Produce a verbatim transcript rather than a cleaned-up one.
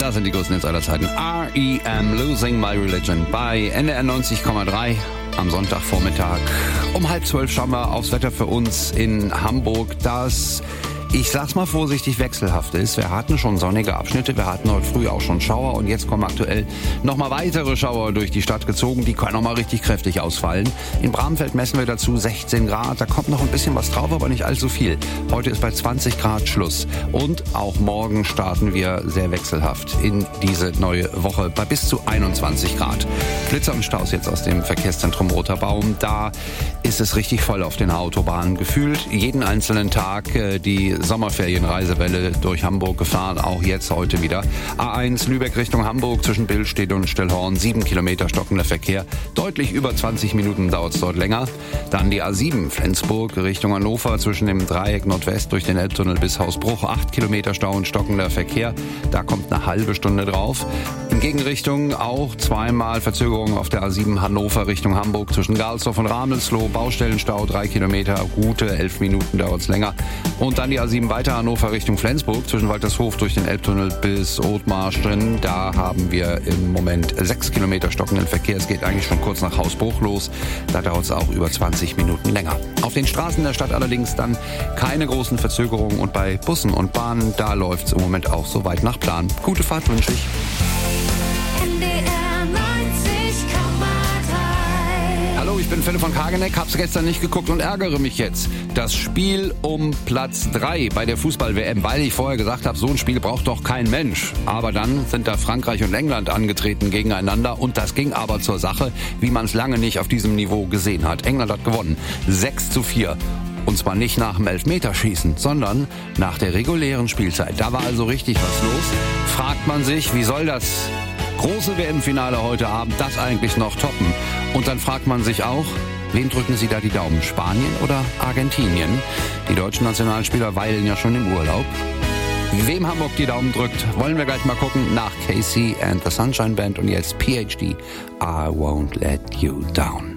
Das sind die größten Hits aller Zeiten. R E M, Losing My Religion bei N D R neunzig Komma drei am Sonntagvormittag. Um halb zwölf schauen wir aufs Wetter für uns in Hamburg, das, ich sag's mal vorsichtig, wechselhaft ist. Wir hatten schon sonnige Abschnitte, wir hatten heute früh auch schon Schauer und jetzt kommen aktuell nochmal weitere Schauer durch die Stadt gezogen. Die können nochmal richtig kräftig ausfallen. In Bramfeld messen wir dazu sechzehn Grad. Da kommt noch ein bisschen was drauf, aber nicht allzu viel. Heute ist bei zwanzig Grad Schluss. Und auch morgen starten wir sehr wechselhaft in diese neue Woche bei bis zu einundzwanzig Grad. Blitzer und Staus jetzt aus dem Verkehrszentrum Roter Baum. Da ist es richtig voll auf den Autobahnen. Gefühlt jeden einzelnen Tag äh, die Sommerferienreisewelle durch Hamburg gefahren, auch jetzt heute wieder. A eins Lübeck Richtung Hamburg zwischen Billstedt und Stellhorn, sieben Kilometer stockender Verkehr. Deutlich über zwanzig Minuten dauert es dort länger. Dann die A sieben Flensburg Richtung Hannover zwischen dem Dreieck Nordwest durch den Elbtunnel bis Hausbruch, acht Kilometer Stau und stockender Verkehr. Da kommt eine halbe Stunde drauf. In Gegenrichtung auch zweimal Verzögerung auf der A sieben Hannover Richtung Hamburg zwischen Galsdorf und Ramelsloh. Baustellenstau, drei Kilometer, gute elf Minuten dauert es länger. Und dann die A sieben weiter Hannover Richtung Flensburg zwischen Waltershof durch den Elbtunnel bis Othmarsch drin. Da haben wir im Moment sechs Kilometer stockenden Verkehr. Es geht eigentlich schon kurz nach Hausbruch los. Da dauert es auch über zwanzig Minuten länger. Auf den Straßen der Stadt allerdings dann keine großen Verzögerungen und bei Bussen und Bahnen, da läuft es im Moment auch soweit nach Plan. Gute Fahrt wünsche ich. Hallo, ich bin Philipp von Kageneck, hab's gestern nicht geguckt und ärgere mich jetzt. Das Spiel um Platz drei bei der Fußball-W M, weil ich vorher gesagt habe, so ein Spiel braucht doch kein Mensch. Aber dann sind da Frankreich und England angetreten gegeneinander und das ging aber zur Sache, wie man es lange nicht auf diesem Niveau gesehen hat. England hat gewonnen, sechs zu vier. Und zwar nicht nach dem Elfmeterschießen, sondern nach der regulären Spielzeit. Da war also richtig was los. Fragt man sich, wie soll das große W M-Finale heute Abend das eigentlich noch toppen? Und dann fragt man sich auch, wem drücken Sie da die Daumen? Spanien oder Argentinien? Die deutschen Nationalspieler weilen ja schon im Urlaub. Wem Hamburg die Daumen drückt, wollen wir gleich mal gucken. Nach Casey and the Sunshine Band und jetzt P H D, I Won't Let You Down.